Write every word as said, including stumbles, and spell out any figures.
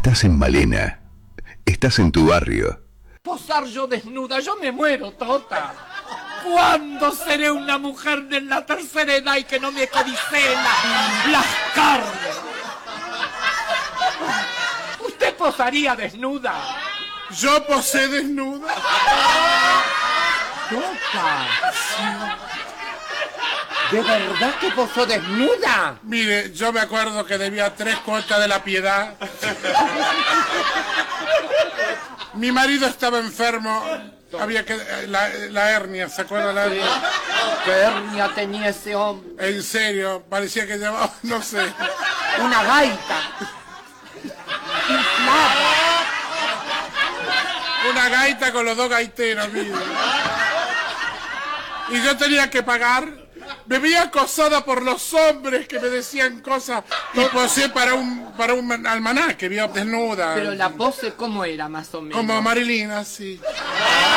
estás en Malena. Estás en tu barrio. Posar yo desnuda, yo me muero, Tota. ¿Cuándo seré una mujer de la tercera edad y que no me codiceen las, las carnes? ¿Usted posaría desnuda? Yo posé desnuda. Tota. ¿De verdad que posó desnuda? Mire, yo me acuerdo que debía tres cuotas de la piedad. Mi marido estaba enfermo. Había que... La, la hernia, ¿se acuerda la hernia? ¿Qué hernia tenía ese hombre? En serio, parecía que llevaba, no sé. Una gaita. Inflada. Una gaita con los dos gaiteros, mire. Y yo tenía que pagar. Me vi acosada por los hombres que me decían cosas y posé para un para un almanaque, vi desnuda. Pero la pose, ¿cómo era, más o menos? Como Marilyn, así.